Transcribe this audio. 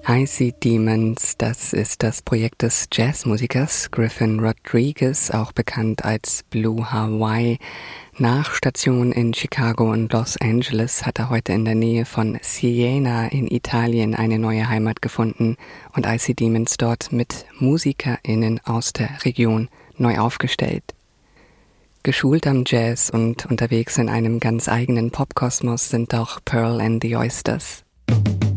Icy Demons, das ist das Projekt des Jazzmusikers Griffin Rodriguez, auch bekannt als Blue Hawaii. Nach Stationen in Chicago und Los Angeles hat er heute in der Nähe von Siena in Italien eine neue Heimat gefunden und Icy Demons dort mit MusikerInnen aus der Region neu aufgestellt. Geschult am Jazz und unterwegs in einem ganz eigenen Popkosmos sind auch Pearl and the Oysters.